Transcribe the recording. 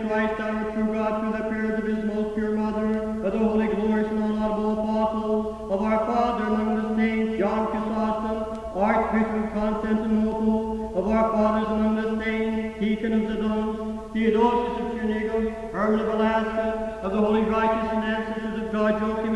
Christ, our true God, through the prayers of his most pure mother, of the holy, glorious, and unlaudable apostles, of our Father among the saints, John Chrysostom, Archbishop of Constantinople, of our fathers among the saints, Deacon of Zidon, Theodosius of Trinigum, Herman of Alaska, of the holy righteous and ancestors of God, Joachim